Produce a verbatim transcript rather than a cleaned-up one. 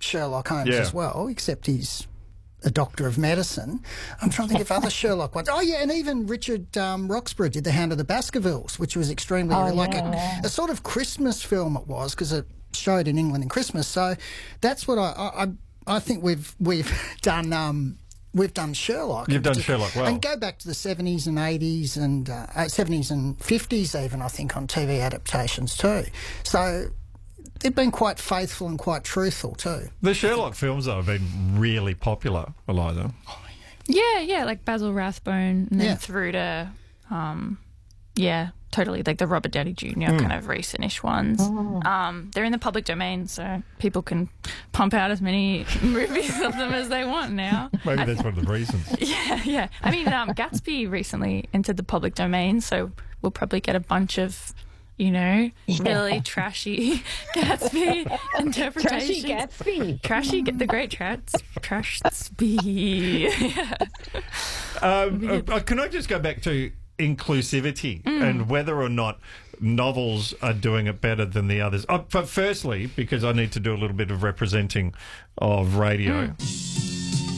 Sherlock Holmes Yeah. as well, except he's a doctor of medicine. I'm trying to think of other Sherlock ones. Oh, yeah, and even Richard um, Roxburgh did The Hound of the Baskervilles, which was extremely, Oh, like yeah. a, a sort of Christmas film it was, because it showed in England in Christmas. So that's what I I, I I think we've we've done. Um, We've done Sherlock. You've done Sherlock well. And go back to the seventies and eighties and uh, seventies and fifties even, I think, on T V adaptations too. So they've been quite faithful and quite truthful too. The Sherlock films, though, have been really popular, Eliza. Yeah, yeah, like Basil Rathbone, and then Yeah. through to, um, yeah, totally, like the Robert Downey Junior kind of recent-ish ones. Um, they're in the public domain, so people can pump out as many movies of them as they want now. Maybe that's one of the reasons. Yeah, yeah. I mean, um, Gatsby recently entered the public domain, so we'll probably get a bunch of, you know, really trashy Gatsby Trashy interpretations. Gatsby. Trashy, the great trats, Trashby. Yeah. Um, uh, can I just go back to inclusivity and whether or not novels are doing it better than the others? Uh, but firstly, because I need to do a little bit of representing of radio.